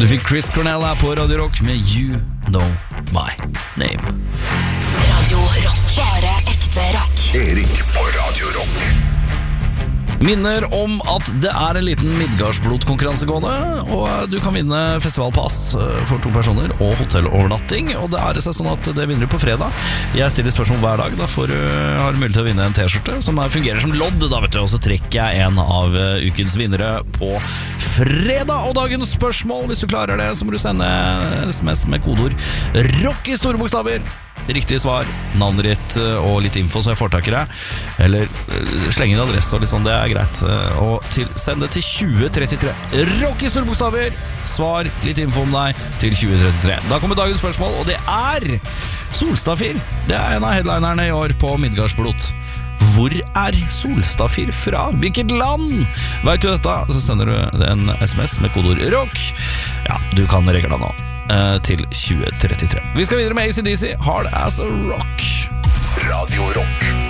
Du fikk Chris Cornell her på Radio Rock med You Know My Name. Radio Rock. Bare ekte rock. Erik på Radio Rock. Minner om at det er en liten Midgardsblot-konkurranse gående, og du kan vinne festivalpass for 2 personer og hotellovernatting, og det er sånn at det vinner du på fredag. Jeg stiller spørsmål hver dag, da har du mulighet til å vinne en t-skjorte som fungerer som lodd, da vet du, og så trekker jeg en av ukens vinnere på fredag. Og dagens spørsmål, hvis du klarer det, så må du sende SMS med kodord ROCK i store bokstaver. Riktig svar, navnet ditt og litt info så jeg får tak i deg, eller slenge inn adresse og litt sånn, det er greit. Og send det til 2033. Rock i store bokstaver, svar, litt info om deg til 2033. Da kommer dagens spørsmål, og det er Solstafir. Det er en av headlinerne i år på Midgardsblot. Hvor er Solstafir fra? Hvilket land? Vet du dette, så sender du en SMS med kodord ROCK. Ja, du kan reglene nå til 2033. Vi skal videre med AC/DC, Hard As A Rock. Radio Rock.